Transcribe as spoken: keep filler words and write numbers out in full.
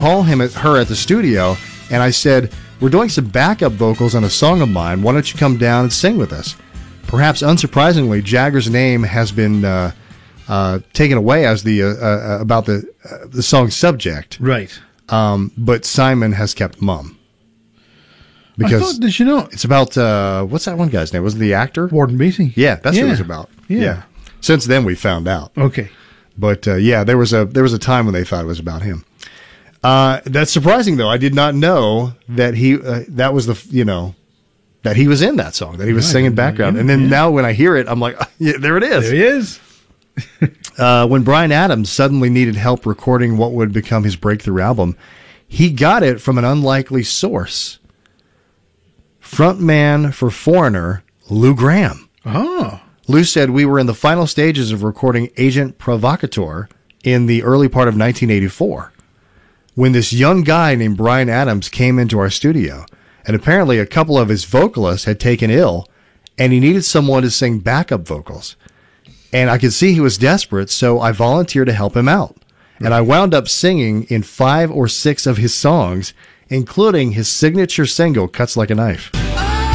call him at her at the studio, and I said, we're doing some backup vocals on a song of mine. Why don't you come down and sing with us? Perhaps unsurprisingly, Jagger's name has been uh, uh, taken away as the uh, uh, about the uh, the song's subject. Right. Um, but Simon has kept mum. Because I thought, did you know? It's about, uh, what's that one guy's name? Was it the actor? Warden Beatty. Yeah, that's yeah. what it was about. Yeah. yeah. Since then, we found out. Okay. But, uh, yeah, there was a there was a time when they thought it was about him. Uh, that's surprising, though. I did not know that he, uh, that was the, you know, that he was in that song, that he was Right. singing background. And then yeah. now when I hear it, I'm like, yeah, there it is. There he is. uh, when Bryan Adams suddenly needed help recording what would become his breakthrough album, he got it from an unlikely source. Frontman for Foreigner, Lou Gramm. Oh. Lou said, we were in the final stages of recording Agent Provocateur in the early part of nineteen eighty-four when this young guy named Bryan Adams came into our studio. And apparently a couple of his vocalists had taken ill, and he needed someone to sing backup vocals. And I could see he was desperate, so I volunteered to help him out. And I wound up singing in five or six of his songs, including his signature single, Cuts Like a Knife.